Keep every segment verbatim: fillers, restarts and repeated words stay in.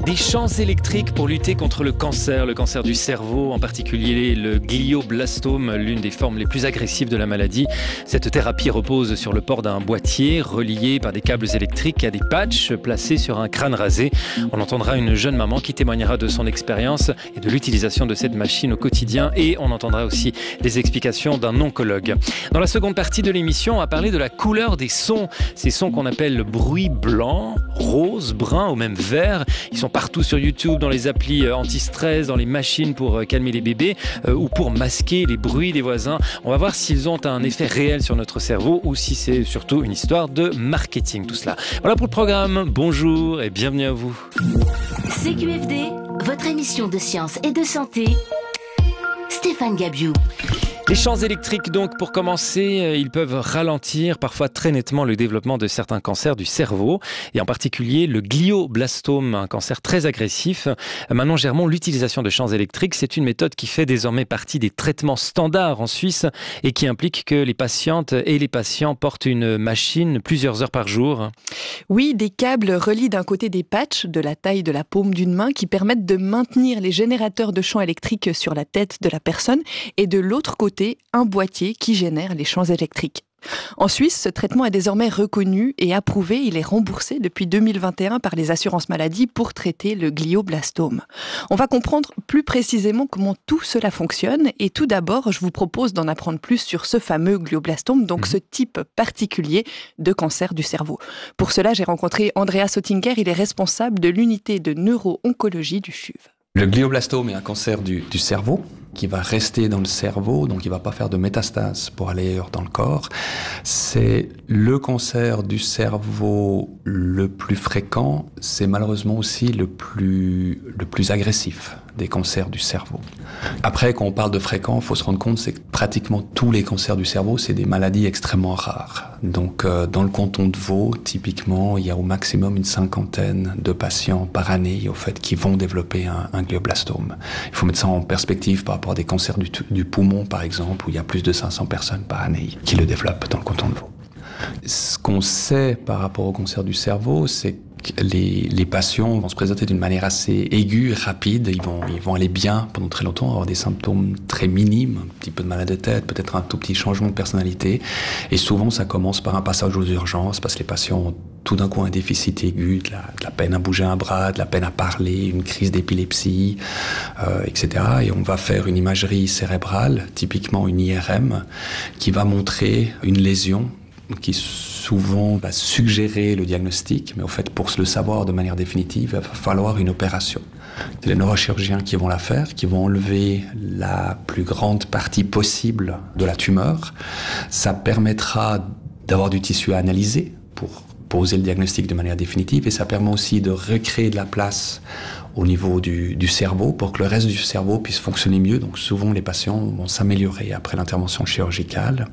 Des champs électriques pour lutter contre le cancer, le cancer du cerveau, en particulier le glioblastome, l'une des formes les plus agressives de la maladie. Cette thérapie repose sur le port d'un boîtier relié par des câbles électriques à des patchs placés sur un crâne rasé. On entendra une jeune maman qui témoignera de son expérience et de l'utilisation de cette machine au quotidien, et on entendra aussi les explications d'un oncologue. Dans la seconde partie de l'émission, on va parler de la couleur des sons. Ces sons qu'on appelle le bruit blanc, rose, brun ou même vert. Ils sont partout sur YouTube, dans les applis anti-stress, dans les machines pour calmer les bébés euh, ou pour masquer les bruits des voisins. On va voir s'ils ont un effet réel sur notre cerveau ou si c'est surtout une histoire de marketing, tout cela. Voilà pour le programme. Bonjour et bienvenue à vous. C Q F D, votre émission de science et de santé. Stéphane Gabiou. Les champs électriques, donc, pour commencer, ils peuvent ralentir parfois très nettement le développement de certains cancers du cerveau, et en particulier le glioblastome, un cancer très agressif. Manon Germont, l'utilisation de champs électriques, c'est une méthode qui fait désormais partie des traitements standards en Suisse et qui implique que les patientes et les patients portent une machine plusieurs heures par jour. Oui, des câbles relient d'un côté des patchs de la taille de la paume d'une main qui permettent de maintenir les générateurs de champs électriques sur la tête de la personne, et de l'autre côté, un boîtier qui génère les champs électriques. En Suisse, ce traitement est désormais reconnu et approuvé. Il est remboursé depuis deux mille vingt et un par les assurances maladie pour traiter le glioblastome. On va comprendre plus précisément comment tout cela fonctionne, et tout d'abord, je vous propose d'en apprendre plus sur ce fameux glioblastome, donc mmh. ce type particulier de cancer du cerveau. Pour cela, j'ai rencontré Andreas Oettinger, il est responsable de l'unité de neuro-oncologie du C H U V. Le glioblastome est un cancer du, du cerveau qui va rester dans le cerveau, donc il ne va pas faire de métastase pour aller ailleurs dans le corps. C'est le cancer du cerveau le plus fréquent, c'est malheureusement aussi le plus, le plus agressif des cancers du cerveau. Après, quand on parle de fréquent, il faut se rendre compte c'est que pratiquement tous les cancers du cerveau, c'est des maladies extrêmement rares. Donc euh, dans le canton de Vaud, typiquement, il y a au maximum une cinquantaine de patients par année au fait, qui vont développer un, un glioblastome. Il faut mettre ça en perspective par rapport à des cancers du, du poumon, par exemple, où il y a plus de cinq cents personnes par année qui le développent dans le canton de Vaud. Ce qu'on sait par rapport au cancer du cerveau, c'est que les, les patients vont se présenter d'une manière assez aiguë, rapide. Ils vont, ils vont aller bien pendant très longtemps, avoir des symptômes très minimes, un petit peu de mal de tête, peut-être un tout petit changement de personnalité. Et souvent, ça commence par un passage aux urgences, parce que les patients ont tout d'un coup un déficit aigu, de la, de la peine à bouger un bras, de la peine à parler, une crise d'épilepsie, euh, et cetera. Et on va faire une imagerie cérébrale, typiquement une I R M, qui va montrer une lésion qui souvent va suggérer le diagnostic, mais au fait, pour le savoir de manière définitive, il va falloir une opération. C'est les neurochirurgiens qui vont la faire, qui vont enlever la plus grande partie possible de la tumeur. Ça permettra d'avoir du tissu à analyser pour poser le diagnostic de manière définitive, et ça permet aussi de recréer de la place au niveau du, du cerveau pour que le reste du cerveau puisse fonctionner mieux. Donc souvent, les patients vont s'améliorer après l'intervention chirurgicale.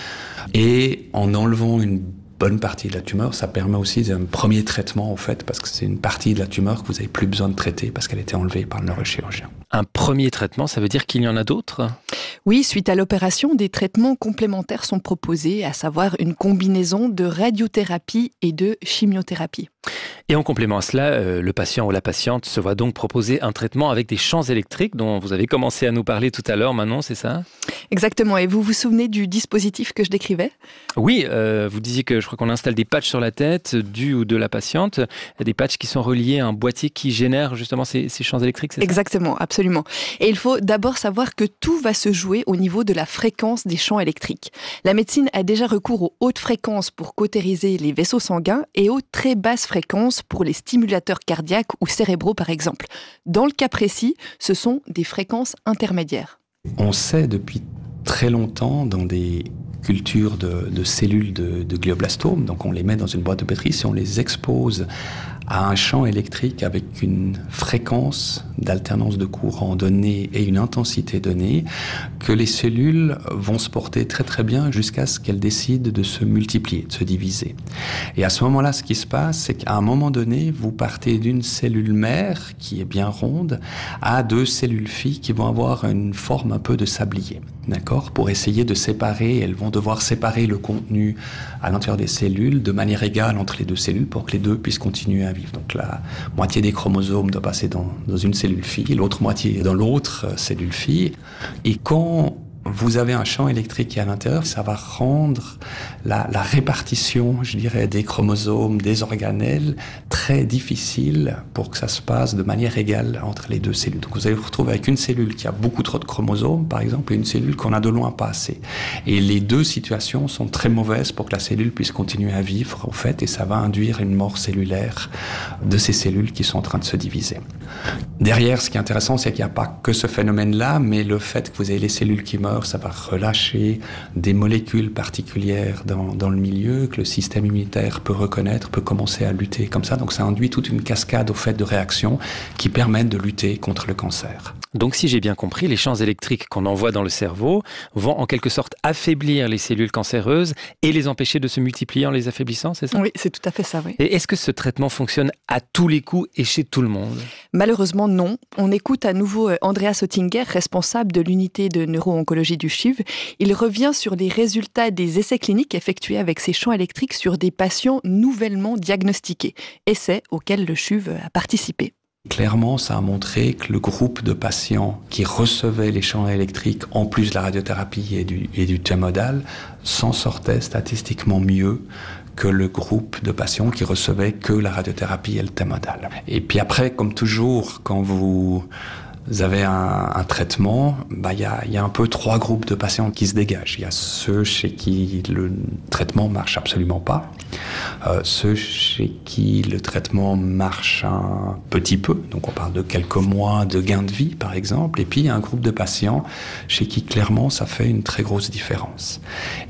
Et en enlevant une bonne partie de la tumeur, ça permet aussi un premier traitement, en fait, parce que c'est une partie de la tumeur que vous n'avez plus besoin de traiter parce qu'elle a été enlevée par le neurochirurgien. Un premier traitement, ça veut dire qu'il y en a d'autres ? Oui, suite à l'opération, des traitements complémentaires sont proposés, à savoir une combinaison de radiothérapie et de chimiothérapie. Et en complément à cela, euh, le patient ou la patiente se voit donc proposer un traitement avec des champs électriques dont vous avez commencé à nous parler tout à l'heure, Manon, c'est ça ? Exactement. Et vous vous souvenez du dispositif que je décrivais ? Oui, euh, vous disiez que je crois qu'on installe des patchs sur la tête du ou de la patiente, des patchs qui sont reliés à un boîtier qui génère justement ces, ces champs électriques, c'est ça ? Exactement, absolument. Et il faut d'abord savoir que tout va se jouer au niveau de la fréquence des champs électriques. La médecine a déjà recours aux hautes fréquences pour cautériser les vaisseaux sanguins et aux très basses fréquences pour les stimulateurs cardiaques ou cérébraux par exemple. Dans le cas précis, ce sont des fréquences intermédiaires. On sait depuis très longtemps dans des cultures de, de cellules de, de glioblastome, donc on les met dans une boîte de pétri, si on les expose à un champ électrique avec une fréquence d'alternance de courant donné et une intensité donnée que les cellules vont se porter très très bien jusqu'à ce qu'elles décident de se multiplier, de se diviser. Et à ce moment-là, ce qui se passe, c'est qu'à un moment donné, vous partez d'une cellule mère qui est bien ronde à deux cellules filles qui vont avoir une forme un peu de sablier, d'accord ? Pour essayer de séparer, elles vont devoir séparer le contenu à l'intérieur des cellules de manière égale entre les deux cellules pour que les deux puissent continuer à vivre. Donc la moitié des chromosomes doit passer dans, dans une cellule fille, l'autre moitié dans l'autre cellule fille. Et quand vous avez un champ électrique qui est à l'intérieur, ça va rendre la, la répartition, je dirais, des chromosomes, des organelles, très difficile pour que ça se passe de manière égale entre les deux cellules. Donc vous allez vous retrouver avec une cellule qui a beaucoup trop de chromosomes, par exemple, et une cellule qu'on a de loin pas assez. Et les deux situations sont très mauvaises pour que la cellule puisse continuer à vivre, en fait, et ça va induire une mort cellulaire de ces cellules qui sont en train de se diviser. Derrière, ce qui est intéressant, c'est qu'il n'y a pas que ce phénomène-là, mais le fait que vous ayez les cellules qui meurent, ça va relâcher des molécules particulières dans, dans le milieu que le système immunitaire peut reconnaître, peut commencer à lutter comme ça. Donc ça induit toute une cascade au fait de réactions qui permettent de lutter contre le cancer. Donc si j'ai bien compris, les champs électriques qu'on envoie dans le cerveau vont en quelque sorte affaiblir les cellules cancéreuses et les empêcher de se multiplier en les affaiblissant, c'est ça ? Oui, c'est tout à fait ça, oui. Et est-ce que ce traitement fonctionne à tous les coups et chez tout le monde ? Malheureusement, non. On écoute à nouveau Andreas Oettinger, responsable de l'unité de neuro-oncologie du C H U V. Il revient sur les résultats des essais cliniques effectués avec ces champs électriques sur des patients nouvellement diagnostiqués. Essais auxquels le C H U V a participé. Clairement, ça a montré que le groupe de patients qui recevaient les champs électriques, en plus de la radiothérapie et du, et du thymodal, s'en sortait statistiquement mieux que le groupe de patients qui recevaient que la radiothérapie et le thymodal. Et puis après, comme toujours, quand vous avez un, un traitement, bah, y a, y a un peu trois groupes de patients qui se dégagent. Il y a ceux chez qui le traitement marche absolument pas, euh, ceux chez qui le traitement marche un petit peu, donc on parle de quelques mois de gain de vie par exemple, et puis il y a un groupe de patients chez qui clairement ça fait une très grosse différence.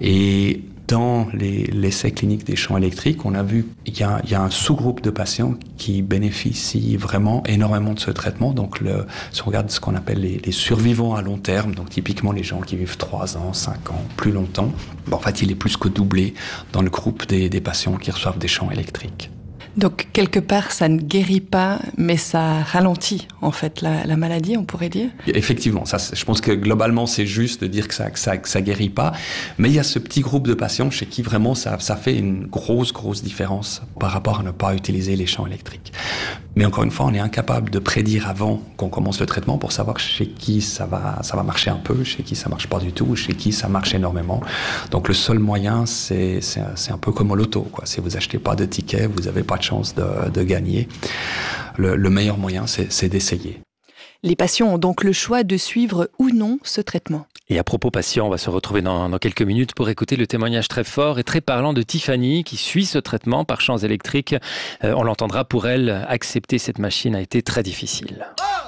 Et dans les, l'essai clinique des champs électriques, on a vu qu'il y a, il y a un sous-groupe de patients qui bénéficient vraiment énormément de ce traitement. Donc, le, si on regarde ce qu'on appelle les, les survivants à long terme, donc typiquement les gens qui vivent trois ans, cinq ans, plus longtemps, ben, en fait, il est plus que doublé dans le groupe des, des patients qui reçoivent des champs électriques. Donc, quelque part, ça ne guérit pas, mais ça ralentit, en fait, la, la maladie, on pourrait dire. Effectivement, ça, je pense que globalement, c'est juste de dire que ça, que ça, que ça guérit pas. Mais il y a ce petit groupe de patients chez qui vraiment ça, ça fait une grosse, grosse différence par rapport à ne pas utiliser les champs électriques. Mais encore une fois, on est incapable de prédire avant qu'on commence le traitement pour savoir chez qui ça va, ça va marcher un peu, chez qui ça marche pas du tout, chez qui ça marche énormément. Donc, le seul moyen, c'est, c'est, c'est un peu comme au loto, quoi. Si vous achetez pas de ticket, vous avez pas de chance de, de gagner. Le, le meilleur moyen, c'est, c'est d'essayer. Les patients ont donc le choix de suivre ou non ce traitement. Et à propos patients, on va se retrouver dans, dans quelques minutes pour écouter le témoignage très fort et très parlant de Tiffany qui suit ce traitement par champs électriques. Euh, on l'entendra, pour elle, accepter cette machine a été très difficile.